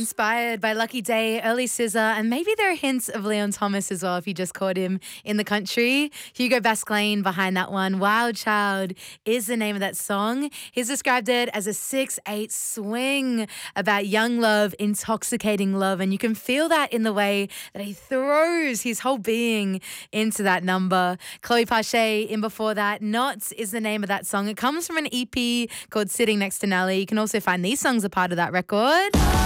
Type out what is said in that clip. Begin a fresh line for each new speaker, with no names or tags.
inspired by Lucky Day, Early Scissor, and maybe there are hints of Leon Thomas as well if you just caught him in the country. Hugo Basclane behind that one. Wild Child is the name of that song. He's described it as a 6/8 swing about young love, intoxicating love, and you can feel that in the way that he throws his whole being into that number. Chloe Pache in before that. Knots is the name of that song. It comes from an EP called Sitting Next to Nelly. You can also find these songs a part of that record.